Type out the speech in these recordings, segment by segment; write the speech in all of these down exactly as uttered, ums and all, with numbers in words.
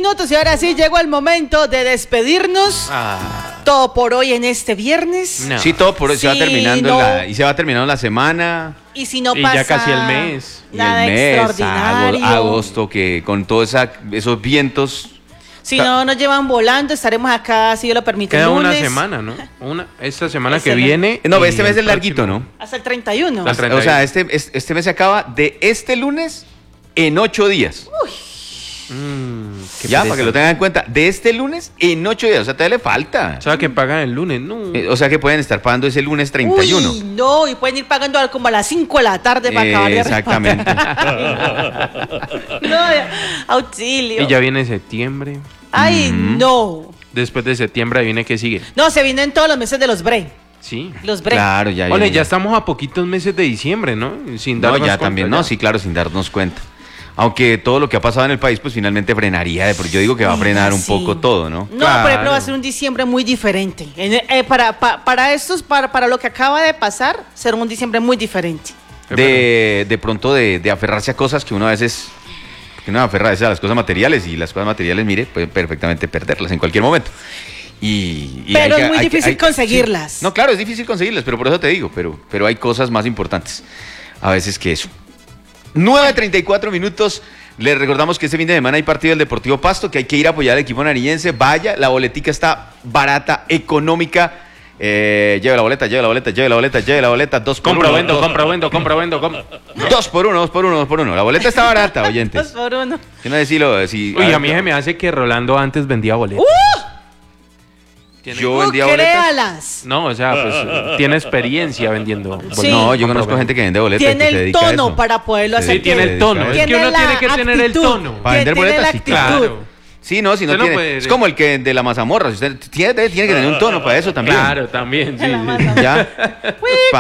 minutos y ahora sí llegó el momento de despedirnos. Ah. Todo por hoy en este viernes. No. Sí, todo por hoy. Sí, se va terminando no. la, y se va terminando la semana. Y si no Y pasa ya casi el mes. nada y el mes, extraordinario. ago- agosto, que con todos esos vientos. Si no nos llevan volando, estaremos acá, si Dios lo permite, Queda el una lunes. semana, ¿no? Una, esta semana Ese que mes. viene. No, y este mes el es larguito, próximo. ¿no? Hasta el treinta y uno. La treinta y uno. O sea, este, este este mes se acaba de este lunes en ocho días. Mm, qué Ya, pereza. para que lo tengan en cuenta. De este lunes en ocho días. O sea, todavía le falta. O sea, que pagan el lunes, ¿no? Eh, O sea, que pueden estar pagando ese lunes treinta y uno. Uy, no, y pueden ir pagando como a las cinco de la tarde para Eh, acabar de exactamente. No, auxilio. Y ya viene septiembre. Ay, no. Después de septiembre, ahí viene que sigue. No, se vienen todos los meses de los break. Sí. Los break. Claro, ya. Ole, viene. ya estamos a poquitos meses de diciembre, ¿no? Sin No, darnos ya cuenta, también. ya. No, sí, claro, sin darnos cuenta. Aunque todo lo que ha pasado en el país, pues finalmente frenaría. De, porque yo digo que va a frenar un Sí. poco todo, ¿no? No, Claro. por ejemplo, va a ser un diciembre muy diferente. En- eh, para, pa- para estos, para, para lo que acaba de pasar, será un diciembre muy diferente. De, de pronto de, de aferrarse a cosas que uno a veces, que uno aferra a veces a las cosas materiales y las cosas materiales, mire, puede perfectamente perderlas en cualquier momento. Y, y Pero hay que- es muy hay que- difícil hay- conseguirlas. sí. No, claro, es difícil conseguirlas, pero por eso te digo, pero, pero hay cosas más importantes a veces que eso. nueve treinta y cuatro minutos. Les recordamos que este fin de semana hay partido del Deportivo Pasto, que hay que ir a apoyar al equipo nariñense. Vaya, la boletica está barata, económica. Eh, lleve la boleta, lleve la boleta, lleve la boleta, lleve la boleta. Dos por Compra, uno. vendo, dos- compra, vendo, compra, vendo, compra. Dos por uno, dos por uno, dos por uno. La boleta está barata, Dos oyentes. por uno. ¿Qué no decirlo? Si, Uy, a mí se me hace que Rolando antes vendía boletos. ¿Tiene- Yo Uh, vendía boletas. créalas. No, o sea, pues tiene experiencia vendiendo boletos. Sí. No, yo Compra, conozco vendo. gente que vende boletas. y Tiene que se el dedica a tono eso. para poderlo hacer. Sí, tiene el tono. Es que Tiene uno la tiene que tener el actitud. tono. Para vender Tiene boletas, la sí, actitud. Claro. Sí, no, si no Usted no tiene. puede- Es como el que de la mazamorra. Si usted tiene, tiene que tener un tono para eso también. Claro, también, sí. De la sí. masa. ¿Ya? Pa-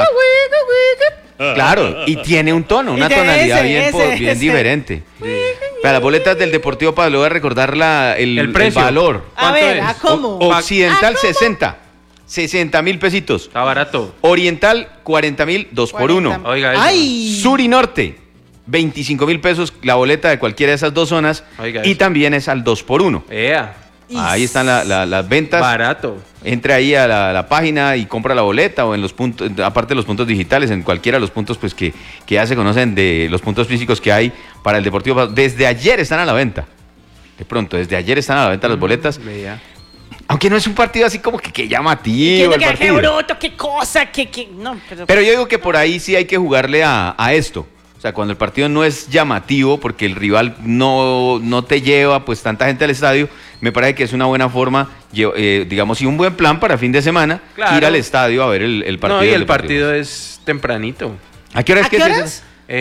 Claro, y tiene un tono, una Y tiene tonalidad ese, bien, ese, po- bien ese. diferente. Para las boletas del Deportivo Pablo, voy a recordar la, el, El precio. el valor. A ¿Cuánto ver, es? ¿a cómo? O- Occidental ¿A cómo? sesenta. sesenta mil pesitos. Está barato. Oriental cuarenta mil, dos por uno. cuarenta. Oiga, eso. Ay. Sur y Norte, veinticinco mil pesos la boleta de cualquiera de esas dos zonas. Oiga, y eso. también es al dos por uno. Ea, Ahí están la- la- las ventas. barato. Entre ahí a la, la página y compra la boleta o en los puntos, aparte de los puntos digitales, en cualquiera de los puntos pues que, que ya se conocen de los puntos físicos que hay para el Deportivo Pasto. Desde ayer están a la venta. De pronto, desde ayer están a la venta las boletas. Vea. Aunque no es un partido así como que, que llamativo Entiendo el que qué partido. bruto, qué cosa, qué, qué. No, pero. Pero yo digo que por ahí sí hay que jugarle a, a esto. O sea, cuando el partido no es llamativo, porque el rival no, no te lleva pues tanta gente al estadio, me parece que es una buena forma, lle- eh, digamos, y un buen plan para fin de semana, Claro. ir al estadio a ver el, el partido. No, y del el Deportivo. partido es tempranito. ¿A qué hora es ¿A que qué es horas? ese?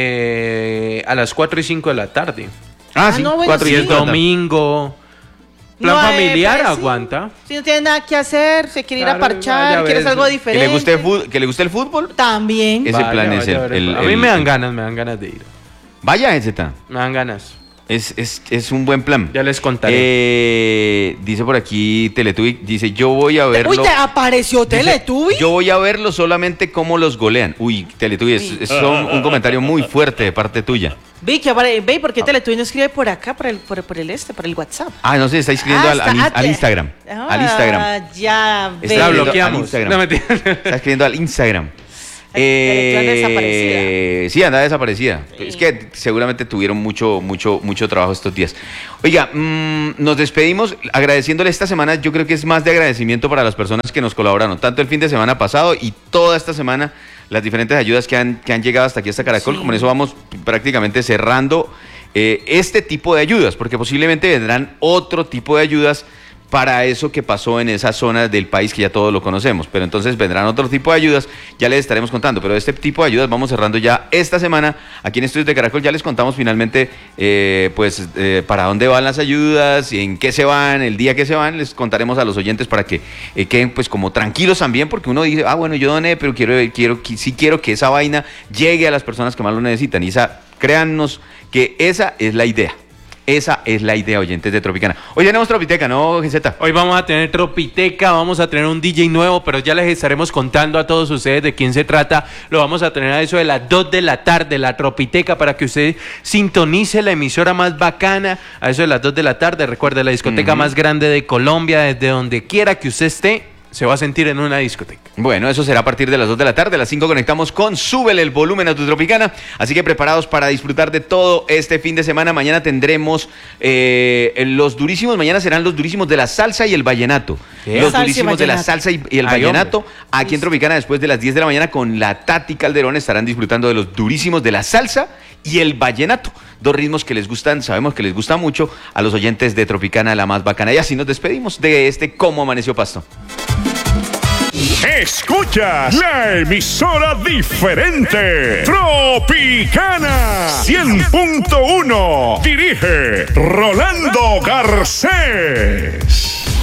Eh, a las cuatro y cinco de la tarde. Ah, Ah, sí, no, bueno, cuatro y sí. Y es cinco de la tarde. domingo. Plan No, eh, familiar pero sí. aguanta. Si no tiene nada que hacer, se quiere ir a Claro, parchar, vaya a quieres ver, algo sí. ¿Que diferente. le, guste el fut- ¿Que le guste el fútbol? También. Ese plan es el- a ver. el- A mí el- me dan ganas, me dan ganas de ir. Vaya, ese está. Me dan ganas. Es, es, es un buen plan. Ya les contaré. Eh, dice por aquí Teletubby, dice, yo voy a verlo. Uy, te apareció Dice, Teletubby. Yo voy a verlo solamente cómo los golean. Uy, Teletubby, es, es un, un comentario muy fuerte de parte tuya. Ve, que apare- ve, ¿por qué Teletubby no escribe por acá, por el, por, por el este, por el WhatsApp? Ah, no sé, está escribiendo Ah, al, está- al, ah, al te- Instagram. Ah, Al Instagram. Ya, ve. Está La escribiendo bloqueamos. al Instagram. No, mentira. Está escribiendo al Instagram. Teletubby anda Eh, sí, anda desaparecida. Es que seguramente tuvieron mucho, mucho, mucho trabajo estos días. Oiga, mm, nos despedimos agradeciéndole esta semana. Yo creo que es más de agradecimiento para las personas que nos colaboraron, tanto el fin de semana pasado y toda esta semana, las diferentes ayudas que han, que han llegado hasta aquí, hasta Caracol. Sí. Como en eso vamos prácticamente cerrando eh, este tipo de ayudas, porque posiblemente vendrán otro tipo de ayudas para eso que pasó en esas zonas del país que ya todos lo conocemos. Pero entonces vendrán otro tipo de ayudas, ya les estaremos contando. Pero este tipo de ayudas vamos cerrando ya esta semana. Aquí en Estudios de Caracol ya les contamos finalmente eh, pues eh, para dónde van las ayudas, en qué se van, el día que se van. Les contaremos a los oyentes para que eh, queden pues como tranquilos también, porque uno dice, ah bueno, yo doné, pero quiero, quiero, sí quiero que esa vaina llegue a las personas que más lo necesitan. Y esa, créannos que esa es la idea. Esa es la idea, oyentes de Tropicana. Hoy tenemos Tropiteca, ¿no, G Z? Hoy vamos a tener Tropiteca, vamos a tener un D J nuevo, pero ya les estaremos contando a todos ustedes de quién se trata. Lo vamos a tener a eso de las dos de la tarde, la Tropiteca, para que usted sintonice la emisora más bacana a eso de las dos de la tarde. Recuerde, la discoteca uh-huh. más grande de Colombia, desde donde quiera que usted esté, se va a sentir en una discoteca. Bueno, eso será a partir de las dos de la tarde. A las cinco conectamos con Súbele el volumen a tu Tropicana. Así que preparados para disfrutar de todo este fin de semana. Mañana tendremos eh, los durísimos. Mañana serán los durísimos de la salsa y el vallenato. ¿Qué? Los salsa durísimos de la salsa y, y el Ay, vallenato. Hombre. Aquí en Tropicana, después de las diez de la mañana, con la Tati Calderón, estarán disfrutando de los durísimos de la salsa y el vallenato. Dos ritmos que les gustan, sabemos que les gusta mucho a los oyentes de Tropicana, la más bacana. Y así nos despedimos de este Cómo Amaneció Pasto. Escuchas la emisora diferente, Tropicana cien punto uno. Dirige Rolando Garcés.